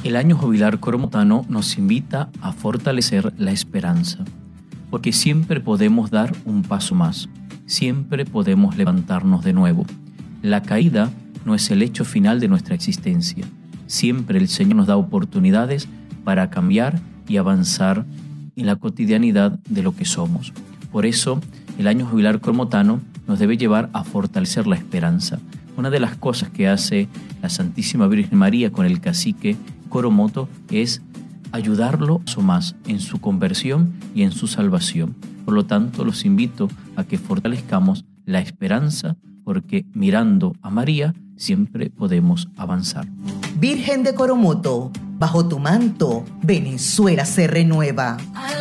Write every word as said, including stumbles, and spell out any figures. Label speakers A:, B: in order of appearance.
A: El año jubilar coromotano nos invita a fortalecer la esperanza, porque siempre podemos dar un paso más, siempre podemos levantarnos de nuevo. La caída no es el hecho final de nuestra existencia. Siempre el Señor nos da oportunidades para cambiar y avanzar en la cotidianidad de lo que somos. Por eso, el año jubilar coromotano nos debe llevar a fortalecer la esperanza. Una de las cosas que hace la Santísima Virgen María con el cacique Coromoto es ayudarlo o más en su conversión y en su salvación. Por lo tanto, los invito a que fortalezcamos la esperanza, porque mirando a María siempre podemos avanzar.
B: Virgen de Coromoto, bajo tu manto, Venezuela se renueva.